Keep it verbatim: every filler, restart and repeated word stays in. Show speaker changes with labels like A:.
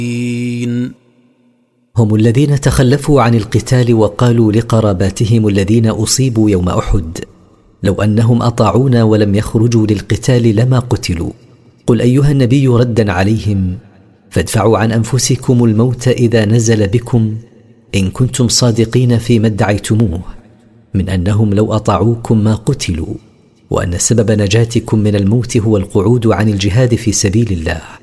A: هم الذين تخلفوا عن القتال وقالوا لقراباتهم الذين أصيبوا يوم أحد: لو أنهم أطاعونا ولم يخرجوا للقتال لما قتلوا. قل أيها النبي ردا عليهم: فادفعوا عن أنفسكم الموت إذا نزل بكم إن كنتم صادقين فيما ادعيتموه من أنهم لو أطاعوكم ما قتلوا، وأن سبب نجاتكم من الموت هو القعود عن الجهاد في سبيل الله.